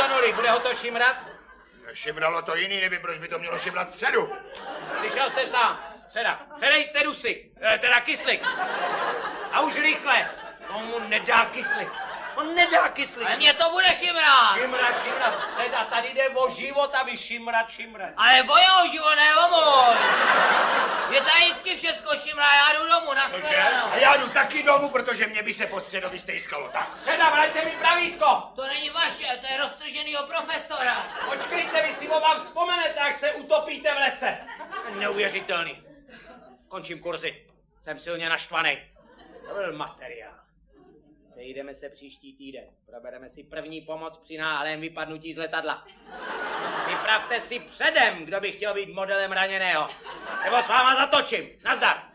utonuli, bude ho to šimrat? Šimralo to jiný, nevím, proč by to mělo šimrat středu. Slyšel jste sám, středa. Předejte Rusy, teda kyslík. A už rychle. On mu nedá kyslík. On nedá kyslík. Ale mě to bude šimrat. Šimrat, středa, tady jde o život a vy šimrat. Ale o jeho život, ne o můj. Je tady vždycky všecko šimrá, já jdu domů, na shledanou. A já jdu taky domů, protože mě by se po středovi stejskalo. Tak. Středa, vraťte mi pravítko. To není vaše, to je roztrženýho profesora. Počkejte, vy si o vám vzpomenete, až se utopíte v lese. Neuvěřitelný. Končím kurzy. Jsem silně naštvaný. To byl materiál. Sejdeme se příští týden. Probereme si první pomoc při náhlém vypadnutí z letadla. Připravte si předem, kdo by chtěl být modelem raněného. Nebo s váma zatočím. Nazdar.